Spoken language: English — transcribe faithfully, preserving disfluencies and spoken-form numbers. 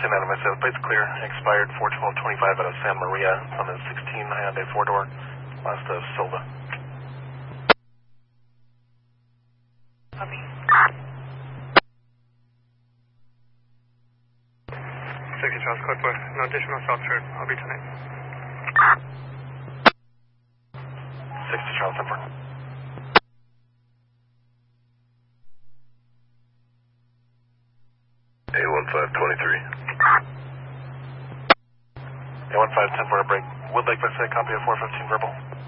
ten out of my seven. Plate's clear. Expired four twelve twenty-five out of Santa Maria on the sixteen Hyundai four-door. Last of Silva. Copy. sixty Charles Code, no additional south third. I'll be tonight. sixty Charles ten four. A one five twenty-three. A one five ten four break. Wood Lake, let's say copy of four fifteen verbal.